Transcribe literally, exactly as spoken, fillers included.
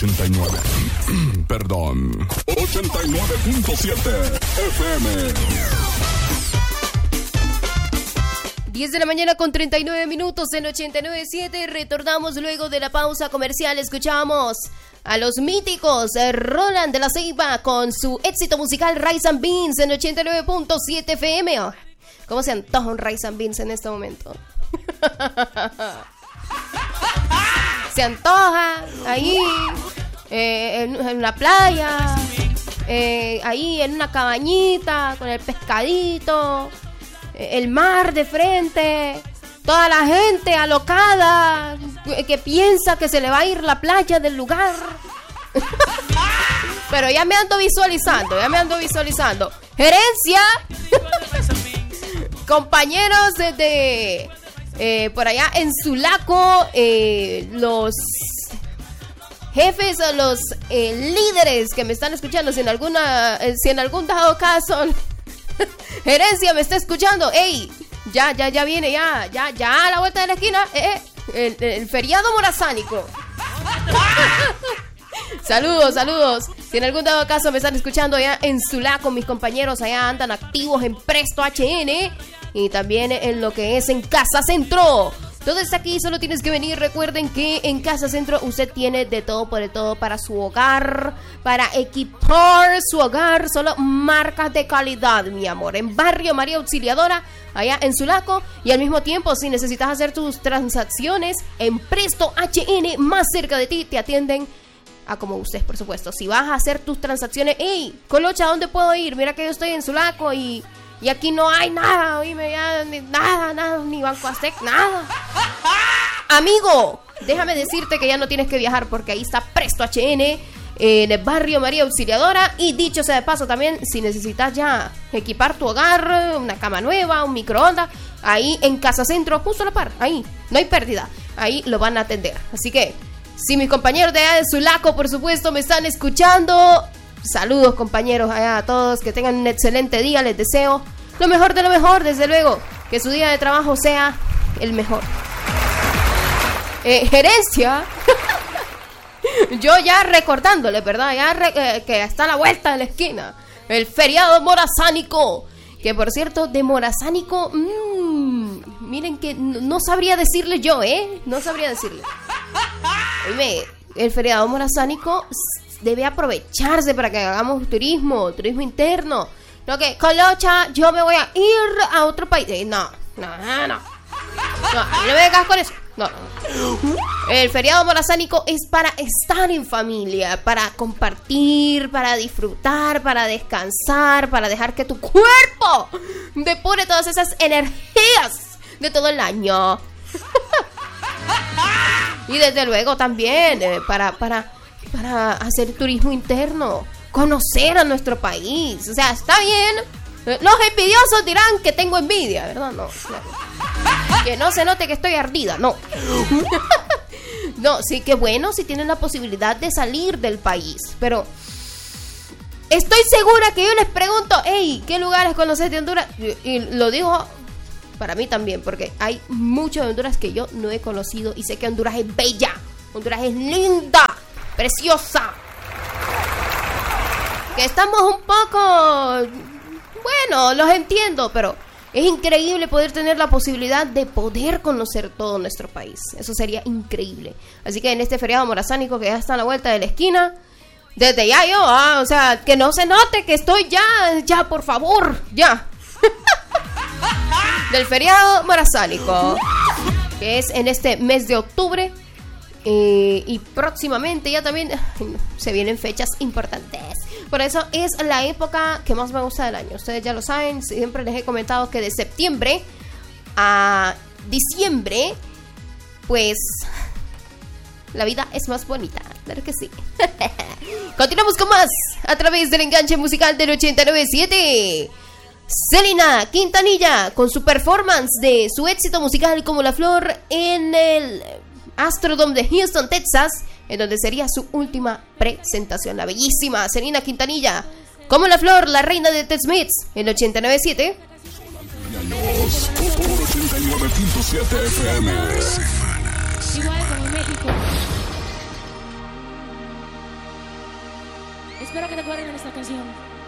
ochenta y nueve. Perdón. ochenta y nueve punto siete F M. diez de la mañana con treinta y nueve minutos en ochenta y nueve punto siete. Retornamos luego de la pausa comercial. Escuchamos a los míticos Roland de la Ceiba con su éxito musical Rice and Beans en ochenta y nueve punto siete F M. Oh, ¿cómo se antoja un Rice and Beans en este momento? Se antoja ahí eh, en, en la playa, eh, ahí en una cabañita con el pescadito, eh, el mar de frente, toda la gente alocada que, que piensa que se le va a ir la playa del lugar. Pero ya me ando visualizando, ya me ando visualizando. Gerencia, compañeros de, de eh, por allá en Sulaco, eh, los jefes o los eh, líderes que me están escuchando, si en alguna, eh, si en algún dado caso Gerencia me está escuchando, ey, ya, ya, ya viene, ya, ya, ya a la vuelta de la esquina, eh, eh, el, el feriado morazánico. Saludos, saludos. Si en algún dado caso me están escuchando allá en Sulaco, mis compañeros allá andan activos en Presto H N y también en lo que es en Casa Centro. Todo está aquí, solo tienes que venir. Recuerden que en Casa Centro usted tiene de todo por de todo para su hogar, para equipar su hogar, solo marcas de calidad, mi amor. En Barrio María Auxiliadora, allá en Sulaco, y al mismo tiempo, si necesitas hacer tus transacciones en Presto H N, más cerca de ti, te atienden a como usted, por supuesto. Si vas a hacer tus transacciones, hey, Colocha, ¿dónde puedo ir? Mira que yo estoy en Sulaco y... Y aquí no hay nada, oíme, ya, ni, nada, nada, ni Banco Aztec, nada. Amigo, déjame decirte que ya no tienes que viajar porque ahí está Presto H N en el Barrio María Auxiliadora. Y dicho sea de paso también, si necesitas ya equipar tu hogar, una cama nueva, un microondas, ahí en Casa Centro, justo a la par, ahí, no hay pérdida, ahí lo van a atender. Así que, si mis compañeros de allá de Sulaco, por supuesto, me están escuchando... Saludos, compañeros, allá a todos, que tengan un excelente día, les deseo lo mejor de lo mejor, desde luego, que su día de trabajo sea el mejor. Eh, gerencia, yo ya recordándole, ¿verdad? Ya re, eh, que está a la vuelta de la esquina, el feriado morazánico, que por cierto, de morazánico, mmm, miren que no, no sabría decirle yo, ¿eh? No sabría decirle. Oíme, el feriado morazánico... debe aprovecharse para que hagamos turismo, turismo interno. No que, Colocha, yo me voy a ir a otro país. Eh, no, no, no, no. No, no me vengas con eso. No, no. El feriado morazánico es para estar en familia, para compartir, para disfrutar, para descansar, para dejar que tu cuerpo depure todas esas energías de todo el año. Y desde luego también eh, para... para para hacer turismo interno, conocer a nuestro país. O sea, está bien. Los envidiosos dirán que tengo envidia, ¿verdad? No, no. Que no se note que estoy ardida, no. No, sí, que bueno si tienen la posibilidad de salir del país. Pero estoy segura que yo les pregunto, hey, ¿qué lugares conoces de Honduras? Y, y lo digo para mí también, porque hay mucho de Honduras que yo no he conocido y sé que Honduras es bella, Honduras es linda, preciosa. Que estamos un poco... Bueno, los entiendo, pero es increíble poder tener la posibilidad de poder conocer todo nuestro país. Eso sería increíble. Así que en este feriado morazánico que ya está a la vuelta de la esquina, desde ya yo, ah, o sea, que no se note que estoy ya, ya, por favor, ya. Del feriado morazánico, que es en este mes de octubre. Eh, y próximamente ya también se vienen fechas importantes. Por eso es la época que más me gusta del año. Ustedes ya lo saben, siempre les he comentado que de septiembre a diciembre, pues la vida es más bonita. Claro que sí. Continuamos con más a través del enganche musical del ochenta y nueve punto siete. Selena Quintanilla con su performance de su éxito musical Como la Flor en el Astrodome de Houston, Texas, en donde sería su última presentación. La bellísima Selena Quintanilla, Como la Flor, la reina de Tex-Mex, en ochenta y nueve punto siete. ochenta y nueve punto siete F M. Igual como México. Espero que te acuerden de esta canción.